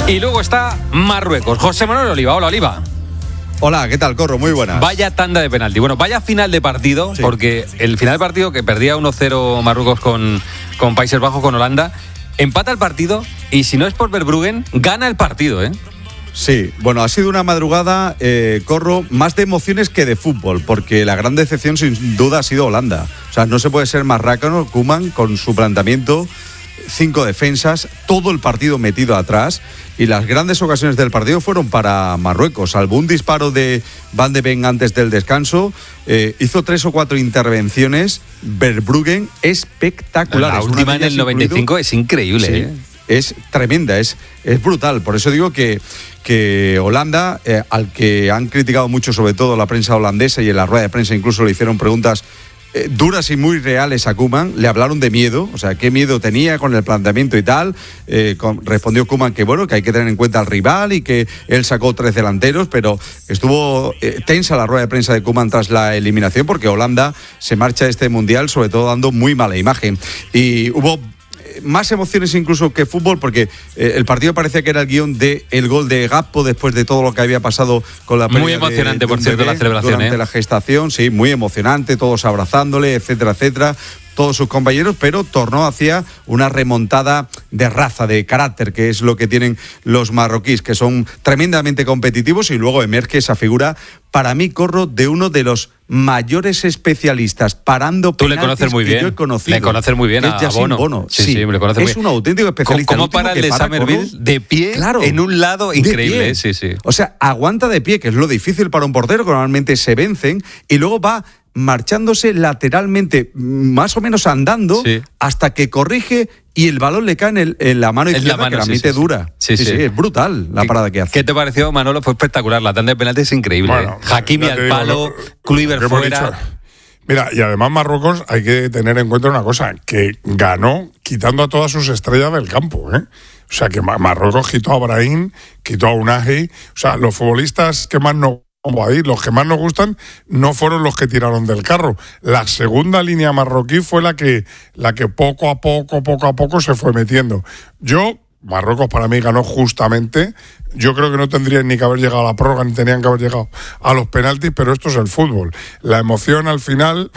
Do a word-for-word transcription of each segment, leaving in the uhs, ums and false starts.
Y luego está Marruecos. José Manuel Oliva. Hola, Oliva. Hola, ¿qué tal, Corro? Muy buenas. Vaya tanda de penalti. Bueno, vaya final de partido, sí. Porque el final de partido que perdía uno cero Marruecos con, con Países Bajos, con Holanda, empata el partido y si no es por Verbruggen, gana el partido, ¿eh? Sí, bueno, ha sido una madrugada, eh, Corro, más de emociones que de fútbol, porque la gran decepción sin duda ha sido Holanda. O sea, no se puede ser más rácano, Koeman, con su planteamiento, cinco defensas, todo el partido metido atrás, y las grandes ocasiones del partido fueron para Marruecos. Salvo un disparo de Van de Ven antes del descanso, eh, hizo tres o cuatro intervenciones, Verbruggen espectacular. La última en el noventa y cinco incluido, es increíble, sí, ¿eh? Es tremenda, es, es brutal. Por eso digo que, que Holanda, eh, al que han criticado mucho, sobre todo la prensa holandesa, y en la rueda de prensa incluso le hicieron preguntas eh, duras y muy reales a Koeman, le hablaron de miedo, o sea, qué miedo tenía con el planteamiento y tal. Eh, con, respondió Koeman que bueno, que hay que tener en cuenta al rival y que él sacó tres delanteros, pero estuvo eh, tensa la rueda de prensa de Koeman tras la eliminación, porque Holanda se marcha de este mundial sobre todo dando muy mala imagen. Y hubo más emociones incluso que fútbol, porque eh, el partido parecía que era el guión de el gol de Gakpo después de todo lo que había pasado con la muy emocionante, de, de por cierto, la celebración durante ¿eh? la gestación, sí, muy emocionante, todos abrazándole, etcétera, etcétera, todos sus compañeros, pero tornó hacia una remontada de raza, de carácter, que es lo que tienen los marroquíes, que son tremendamente competitivos, y luego emerge esa figura, para mí, Corro, de uno de los mayores especialistas parando penaltis. Tú le conoces muy bien. Yo he conocido. Le conoces muy bien a Bono. Bono. Sí, sí, sí, me conoce muy es bien. un auténtico especialista. ¿Cómo para el de Summerville de pie, claro, en un lado increíble? Sí, sí. O sea, aguanta de pie, que es lo difícil para un portero, que normalmente se vencen, y luego va marchándose lateralmente, más o menos andando, sí, hasta que corrige y el balón le cae en, el, en la mano izquierda, la mano, que la sí, mete sí, dura. Sí sí, sí, sí, es brutal la parada que hace. ¿Qué te pareció, Manolo? Fue espectacular. La tanda de penalti es increíble. Bueno, ¿eh? Hakimi al palo, Kluivert fuera. Mira, y además Marruecos hay que tener en cuenta una cosa, que ganó quitando a todas sus estrellas del campo, ¿eh? O sea, que Marruecos quitó a Brahim, quitó a Unai, o sea, los futbolistas que más no... Ahí, los que más nos gustan no fueron los que tiraron del carro. La segunda línea marroquí fue la que, la que poco a poco, poco a poco se fue metiendo. Yo, Marruecos para mí ganó justamente. Yo creo que no tendrían ni que haber llegado a la prórroga, ni tenían que haber llegado a los penaltis, pero esto es el fútbol. La emoción al final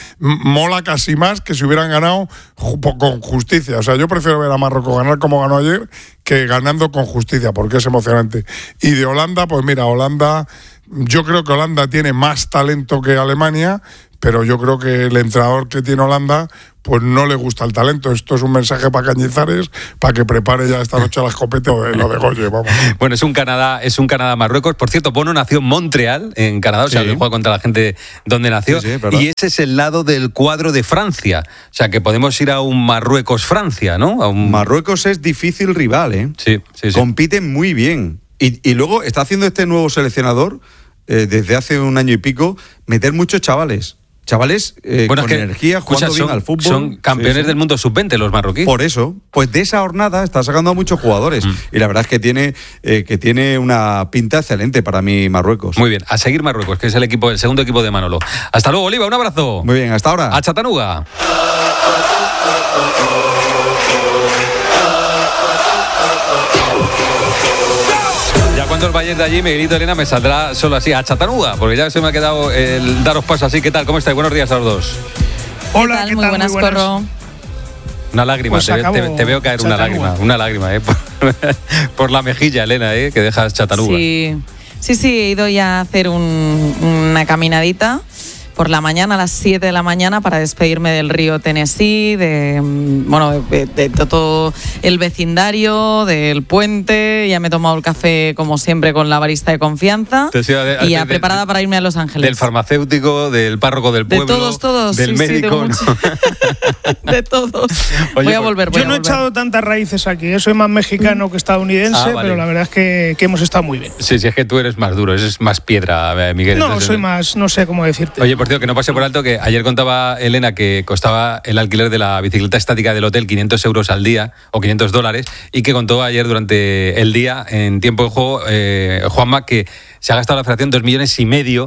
mola casi más que si hubieran ganado con justicia. O sea, yo prefiero ver a Marruecos ganar como ganó ayer que ganando con justicia, porque es emocionante. Y de Holanda, pues mira, Holanda... Yo creo que Holanda tiene más talento que Alemania, pero yo creo que el entrenador que tiene Holanda pues no le gusta el talento. Esto es un mensaje para Cañizares, para que prepare ya esta noche la escopeta o de, lo de Goye, vamos. Bueno, es un Canadá, es un Canadá-Marruecos. Por cierto, Bono nació en Montreal, en Canadá, o sea, sí, que juega contra la gente donde nació. Sí, sí, y ese es el lado del cuadro de Francia. O sea, que podemos ir a un Marruecos-Francia, ¿no? A un... Marruecos es difícil rival, ¿eh? Sí, sí, sí. Compiten muy bien. Y, y luego está haciendo este nuevo seleccionador, eh, desde hace un año y pico, meter muchos chavales. Chavales eh, bueno, con es que, energía, jugando escucha, bien son, al fútbol. Son campeones sí, sí. del mundo sub veinte los marroquíes. Por eso, pues de esa jornada está sacando a muchos jugadores. Mm. Y la verdad es que tiene, eh, que tiene una pinta excelente para mí Marruecos. Muy bien, a seguir Marruecos, que es el equipo, el segundo equipo de Manolo. Hasta luego, Oliva, un abrazo. Muy bien, hasta ahora. A Chattanooga. Cuando el Bayern de allí, Miguelito, Elena, me saldrá solo así, a Chattanooga, porque ya se me ha quedado el daros paso así. ¿Qué tal? ¿Cómo estáis? Buenos días a los dos. Hola, ¿qué tal? Muy buenas, Muy buenas. Corro. Una lágrima, pues te, te, te veo caer una lágrima, una lágrima, ¿eh? Por, por la mejilla, Elena, ¿eh? Que dejas Chattanooga. Sí, sí, sí, he ido ya a hacer un, una caminadita por la mañana, a las siete de la mañana, para despedirme del río Tennessee, de, bueno, de, de, de todo el vecindario, del puente. Ya me he tomado el café, como siempre, con la barista de confianza. De, de, y ya de, preparada de, para irme a Los Ángeles. Del farmacéutico, del párroco del pueblo. De todos, todos. Del sí, médico. Sí, de, de todos. Oye, voy a volver, voy Yo no a he volver. echado tantas raíces aquí. Soy más mexicano que estadounidense, ah, vale. Pero la verdad es que, que hemos estado muy bien. Sí, sí, es que tú eres más duro, eres más piedra, Miguel. No, Entonces, soy más, no sé cómo decirte. Oye, por cierto, que no pase por alto que ayer contaba Elena que costaba el alquiler de la bicicleta estática del hotel quinientos euros al día o quinientos dólares, y que contó ayer durante el día en tiempo de juego eh, Juanma que se ha gastado la federación dos millones y medio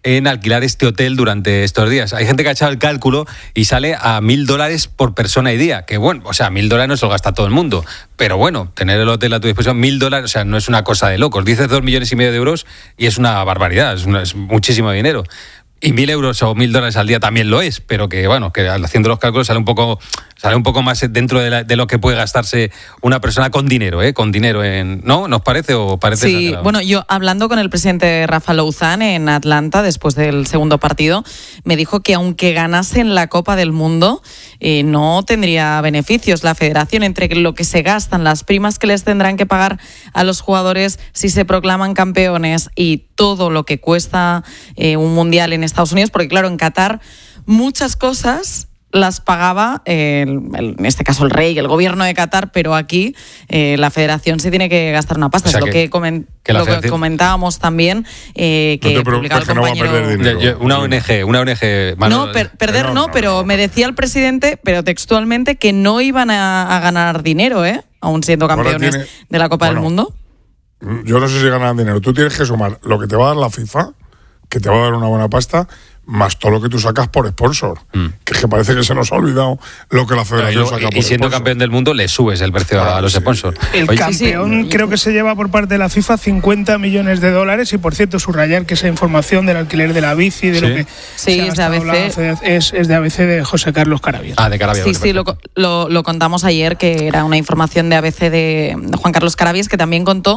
en alquilar este hotel durante estos días. Hay gente que ha echado el cálculo y sale a mil dólares por persona y día. Que bueno, o sea, mil dólares no se lo gasta todo el mundo. Pero bueno, tener el hotel a tu disposición, mil dólares, o sea, no es una cosa de locos. Dices dos millones y medio de euros y es una barbaridad, es, una, es muchísimo dinero. Y mil euros o mil dólares al día también lo es, pero que bueno, que haciendo los cálculos sale un poco, sale un poco más dentro de, la, de lo que puede gastarse una persona con dinero, ¿eh? Con dinero en, ¿no? ¿Nos parece o parece? Sí, exagerado? Bueno, yo hablando con el presidente Rafa Louzán en Atlanta después del segundo partido, me dijo que aunque ganasen la Copa del Mundo, eh, no tendría beneficios la federación entre lo que se gastan, las primas que les tendrán que pagar a los jugadores si se proclaman campeones y todo lo que cuesta eh, un mundial en Estados Unidos, porque claro, en Qatar muchas cosas las pagaba, eh, el, el, en este caso el rey, el gobierno de Qatar, pero aquí eh, la federación sí tiene que gastar una pasta. O sea, es lo que, que, coment, que, lo que comentábamos también, eh, que no publicaba el compañero... No va a perder dinero. Una O N G, una O N G... Manuel, no, per, perder no, no, no, pero no. me decía el presidente, pero textualmente, que no iban a, a ganar dinero, ¿eh? Aún siendo campeones tiene, de la Copa bueno, del Mundo. Yo no sé si ganan dinero. Tú tienes que sumar lo que te va a dar la FIFA, que te va a dar una buena pasta, más todo lo que tú sacas por sponsor. Mm. Que es que parece que se nos ha olvidado lo que la federación saca por Y siendo sponsor. campeón del mundo, le subes el precio claro, a los sí. sponsors. El Oye, campeón sí, sí. creo que se lleva por parte de la FIFA cincuenta millones de dólares. Y por cierto, subrayar que esa información del alquiler de la bici, de sí. lo que sí, es de A B C. Es, es de A B C de José Carlos Carabias. Ah, de Carabias. Sí, sí, lo, lo, lo contamos ayer, que era una información de A B C de, de Juan Carlos Carabias, que también contó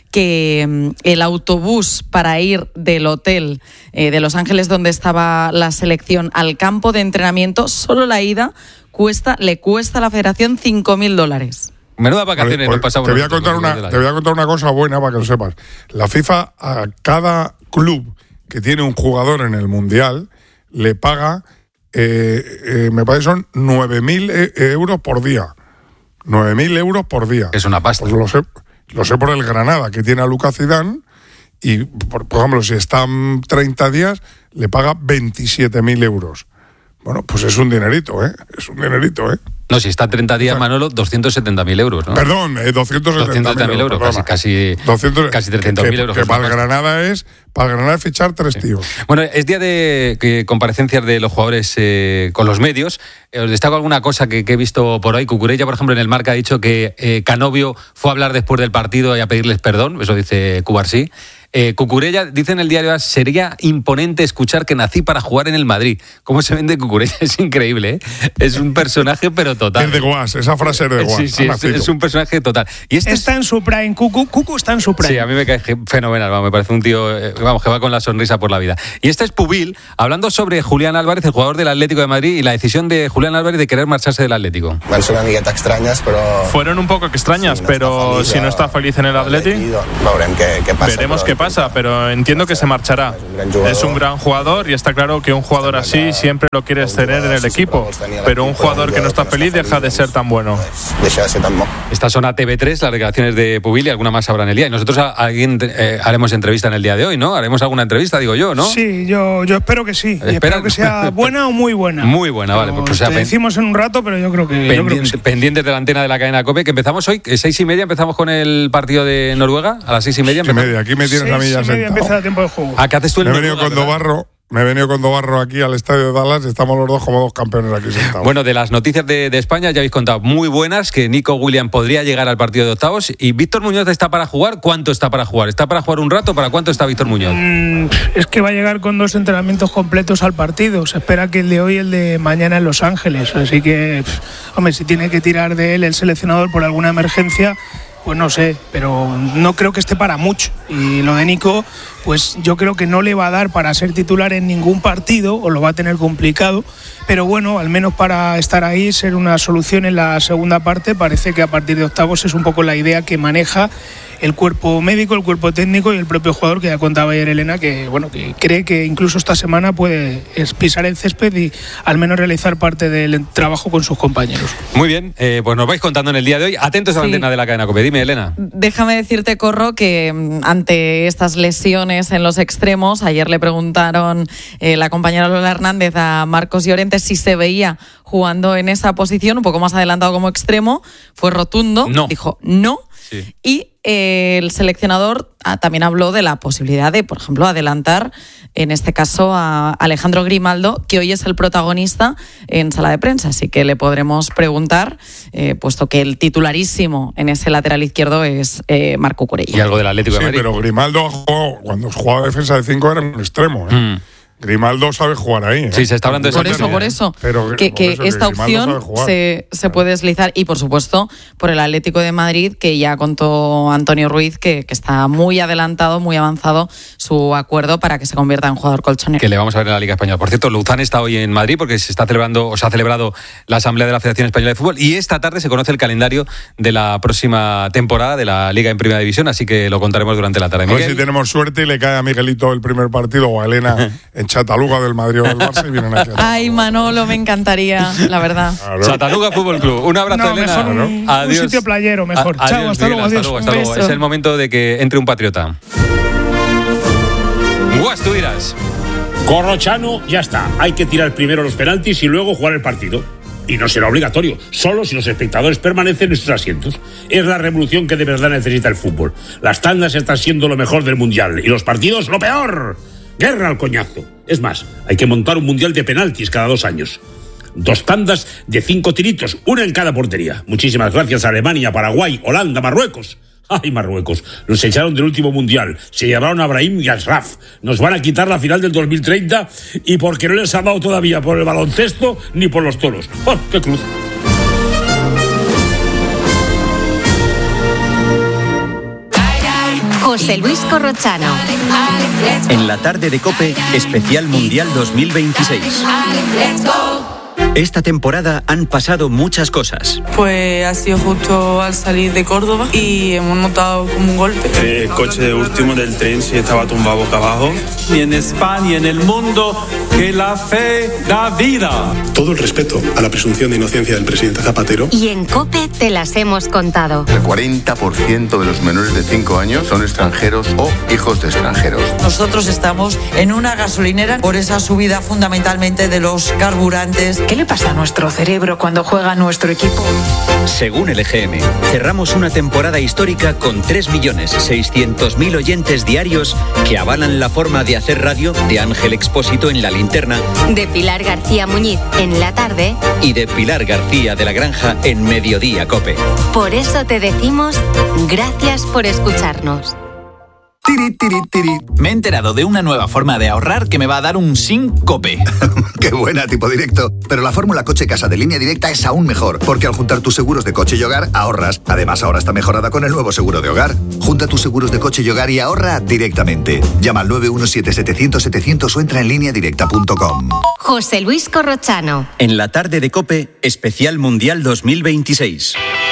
que el autobús para ir del hotel eh, de Los Ángeles donde estaba la selección al campo de entrenamiento, solo la ida cuesta, le cuesta a la federación cinco mil dólares. Menuda vacaciones vale, pues, nos pasamos. Te voy, a contar una, te voy a contar una cosa buena para que lo sepas. La FIFA a cada club que tiene un jugador en el Mundial le paga, eh, eh, me parece son nueve mil euros por día. nueve mil euros por día. Es una pasta. Pues lo sé. Lo sé por el Granada, que tiene a Lucas Zidane, y, por, por ejemplo, si están treinta días, le paga veintisiete mil euros. Bueno, pues es un dinerito, ¿eh? Es un dinerito, ¿eh? No, si está treinta días, Manolo, doscientos setenta mil euros, ¿no? Perdón, eh, doscientos setenta mil euros. Casi, casi, doscientos, casi trescientos mil euros. Que, que para el Granada es, para el Granada es fichar tres sí. tíos. Bueno, es día de que comparecencias de los jugadores eh, con los medios. Eh, os destaco alguna cosa que, que he visto por ahí. Cucurella, por ejemplo, en el Marca ha dicho que eh, Canovio fue a hablar después del partido y a pedirles perdón. Eso dice Cubarsí. Eh, Cucurella dice en el diario: sería imponente escuchar que nací para jugar en el Madrid. ¿Cómo se vende Cucurella? Es increíble, ¿eh? Es un personaje, pero total. Es de Guas, esa frase es de Guas. Sí, sí, es, es un personaje total. Y este está es... en su prime, Cucu, Cucu está en su prime. Sí, a mí me cae fenomenal, vamos, me parece un tío, eh, vamos, que va con la sonrisa por la vida. Y este es Pubil, hablando sobre Julián Álvarez, el jugador del Atlético de Madrid, y la decisión de Julián Álvarez de querer marcharse del Atlético. Van ser una miqueta extrañas, pero... Fueron un poco extrañas, si no pero feliz, si no está feliz en el Atlético, veurem qué, qué pasa, veremos pero... qué pasa, pero entiendo que se marchará. Es un gran jugador y está claro que un jugador así siempre lo quieres tener en el equipo, pero un jugador que no está feliz deja de ser tan bueno. Estas son a T V tres, las declaraciones de Pubil, y alguna más habrá en el día. Y nosotros a alguien eh, haremos entrevista en el día de hoy, ¿no? Haremos alguna entrevista, digo yo, ¿no? Sí, yo, yo espero que sí. Y espero que sea buena o muy buena. Muy buena, vale. Pues, o sea, te decimos en un rato, pero yo creo que... Pendiente, yo creo que sí. Pendientes de la antena de la cadena COPE, que empezamos hoy, seis y media, empezamos con el partido de Noruega, a las seis y media. Seis y media, aquí me tienes seis a mí ya y media empieza el tiempo de juego. ¿A qué haces tú el Me he venido con Dobarro. Me he venido con Dobarro aquí al estadio de Dallas y estamos los dos como dos campeones aquí sentados. Bueno, de las noticias de, de España ya habéis contado muy buenas, que Nico Williams podría llegar al partido de octavos, y Víctor Muñoz está para jugar. ¿Cuánto está para jugar? ¿Está para jugar un rato? ¿Para cuánto está Víctor Muñoz? Mm, es que va a llegar con dos entrenamientos completos al partido. Se espera que el de hoy y el de mañana en Los Ángeles. Así que, hombre, si tiene que tirar de él el seleccionador por alguna emergencia, pues no sé, pero no creo que esté para mucho. Y lo de Nico, pues yo creo que no le va a dar para ser titular en ningún partido, o lo va a tener complicado, pero bueno, al menos para estar ahí, ser una solución en la segunda parte. Parece que a partir de octavos es un poco la idea que maneja el cuerpo médico, el cuerpo técnico y el propio jugador, que ya contaba ayer Elena, que bueno, que cree que incluso esta semana puede pisar el césped y al menos realizar parte del trabajo con sus compañeros. Muy bien, eh, pues nos vais contando en el día de hoy. Atentos a la sí. antena de la cadena COPE. Dime, Elena. Déjame decirte, Corro, que ante estas lesiones en los extremos, ayer le preguntaron eh, la compañera Lola Hernández a Marcos Llorente si se veía jugando en esa posición, un poco más adelantado como extremo. Fue rotundo, no. dijo no. Sí. Y eh, el seleccionador ah, también habló de la posibilidad de, por ejemplo, adelantar, en este caso, a Alejandro Grimaldo, que hoy es el protagonista en sala de prensa. Así que le podremos preguntar, eh, puesto que el titularísimo en ese lateral izquierdo es eh, Marc Cucurella. Y algo del Atlético de Madrid. Sí, pero Grimaldo jugó, cuando jugaba defensa de cinco era un extremo, ¿eh? Mm. Grimaldo sabe jugar ahí, ¿eh? Sí, se está hablando de por eso, por eso, Pero, que, por que eso, esta que opción se, se puede deslizar. Y, por supuesto, por el Atlético de Madrid, que ya contó Antonio Ruiz, que, que está muy adelantado, muy avanzado su acuerdo para que se convierta en jugador colchonero. Que le vamos a ver en la Liga Española. Por cierto, Luzán está hoy en Madrid porque se está celebrando, o se ha celebrado la Asamblea de la Federación Española de Fútbol, y esta tarde se conoce el calendario de la próxima temporada de la Liga en Primera División, así que lo contaremos durante la tarde. A ver si tenemos suerte y le cae a Miguelito el primer partido o a Elena en Chataluga del Madrid o del Barça y vienen aquí. Ay, Manolo, me encantaría, la verdad. Claro. Chataluga Fútbol Club. Un abrazo, no, Elena. Mejor un, adiós. Un sitio playero, mejor. A, Chao, adiós, hasta, Miguel, luego, hasta luego. Hasta luego. Es el momento de que entre un patriota. Guas, tú dirás. Corrochano, ya está. Hay que tirar primero los penaltis y luego jugar el partido. Y no será obligatorio, solo si los espectadores permanecen en sus asientos. Es la revolución que de verdad necesita el fútbol. Las tandas están siendo lo mejor del mundial y los partidos lo peor. Guerra al coñazo. Es más, hay que montar un mundial de penaltis cada dos años. Dos tandas de cinco tiritos, una en cada portería. Muchísimas gracias a Alemania, Paraguay, Holanda, Marruecos. ¡Ay, Marruecos! Nos echaron del último mundial. Se llevaron a Brahim y a Ashraf. Nos van a quitar la final del dos mil treinta y porque no les ha dado todavía por el baloncesto ni por los toros. ¡Oh, qué cruz! José Luis Corrochano. En la tarde de COPE, especial Mundial dos mil veintiséis. Esta temporada han pasado muchas cosas. Pues ha sido justo al salir de Córdoba y hemos notado como un golpe. El coche de último del tren sí estaba tumbado boca abajo. Y en España y en el mundo, que la fe da vida. Todo el respeto a la presunción de inocencia del presidente Zapatero. Y en COPE te las hemos contado. El cuarenta por ciento de los menores de cinco años son extranjeros o hijos de extranjeros. Nosotros estamos en una gasolinera por esa subida fundamentalmente de los carburantes. ¿Qué le pasa a nuestro cerebro cuando juega nuestro equipo? Según el E G M, cerramos una temporada histórica con tres millones seiscientos mil oyentes diarios que avalan la forma de hacer radio de Ángel Expósito en La Linterna, de Pilar García Muñiz en La Tarde y de Pilar García de la Granja en Mediodía COPE. Por eso te decimos gracias por escucharnos. Tiri, tiri, tiri. Me he enterado de una nueva forma de ahorrar que me va a dar un síncope. Qué buena, tipo directo. Pero la fórmula Coche Casa de Línea Directa es aún mejor, porque al juntar tus seguros de coche y hogar, ahorras. Además, ahora está mejorada con el nuevo seguro de hogar. Junta tus seguros de coche y hogar y ahorra directamente. Llama al nueve uno siete setecientos setecientos o entra en línea directa punto com. José Luis Corrochano. En la tarde de COPE, especial Mundial dos mil veintiséis.